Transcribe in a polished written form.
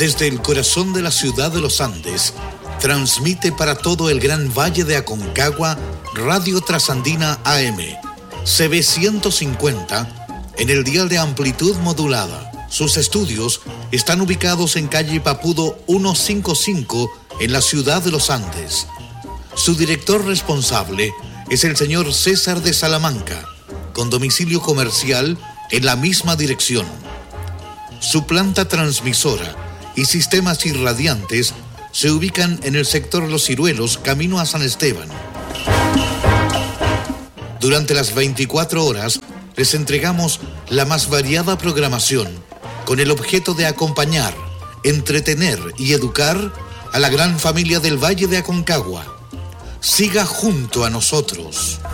Desde el corazón de la ciudad de los Andes, transmite para todo el gran valle de Aconcagua Radio Trasandina AM, CB 150, en el dial de amplitud modulada. Sus estudios están ubicados en calle Papudo 155, en la ciudad de los Andes. Su director responsable es el señor César de Salamanca, con domicilio comercial en la misma dirección. Su planta transmisora y sistemas irradiantes se ubican en el sector Los Ciruelos, camino a San Esteban. Durante las 24 horas les entregamos la más variada programación con el objeto de acompañar, entretener y educar a la gran familia del Valle de Aconcagua. Siga junto a nosotros.